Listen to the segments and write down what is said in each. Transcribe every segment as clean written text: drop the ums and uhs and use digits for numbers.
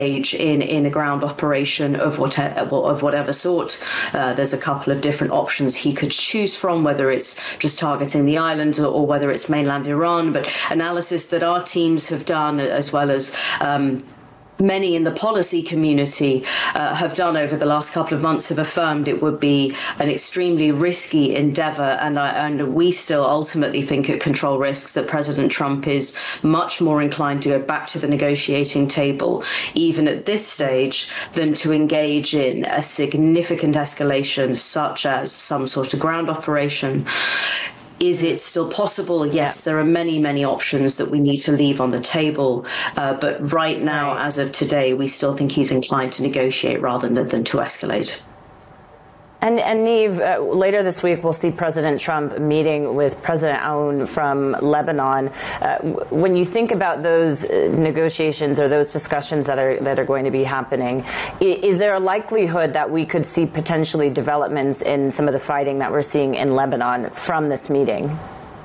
in a ground operation of whatever sort. There's a couple of different options he could choose from, whether it's just targeting the island or whether it's mainland Iran. But analysis that our teams have done, as well as many in the policy community have done over the last couple of months, have affirmed it would be an extremely risky endeavor. And we still ultimately think at Control Risks that President Trump is much more inclined to go back to the negotiating table, even at this stage, than to engage in a significant escalation, such as some sort of ground operation. Is it still possible? Yes, there are many, many options that we need to leave on the table. But right now, as of today, we still think he's inclined to negotiate rather than to escalate. And Niamh, later this week, we'll see President Trump meeting with President Aoun from Lebanon. When you think about those negotiations or those discussions that are going to be happening, is there a likelihood that we could see potentially developments in some of the fighting that we're seeing in Lebanon from this meeting?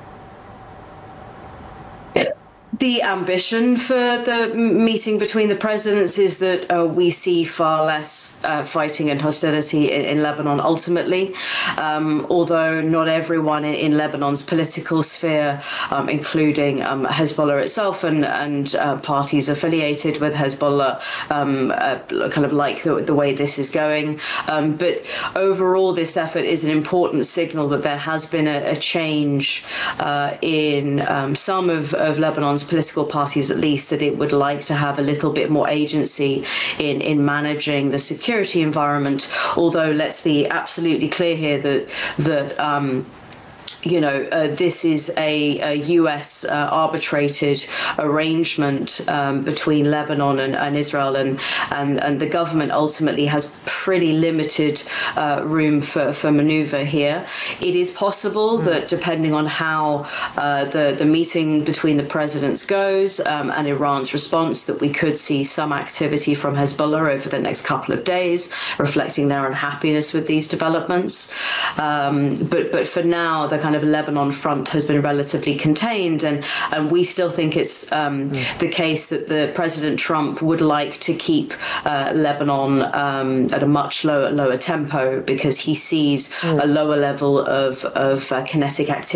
The ambition for the meeting between the presidents is that we see far less fighting and hostility in Lebanon ultimately, although not everyone in Lebanon's political sphere, including Hezbollah itself and parties affiliated with Hezbollah, kind of like the way this is going. But overall, this effort is an important signal that there has been a change in some of Lebanon's political parties, at least, that it would like to have a little bit more agency in managing the security environment. Although let's be absolutely clear here that this is a U.S. arbitrated arrangement between Lebanon and Israel, and the government ultimately has pretty limited room for maneuver here. It is possible that depending on how the meeting between the presidents goes and Iran's response, that we could see some activity from Hezbollah over the next couple of days, reflecting their unhappiness with these developments. But for now, the kind of Lebanon front has been relatively contained, and we still think it's the case that the President Trump would like to keep Lebanon at a much lower tempo, because he sees a lower level of kinetic activity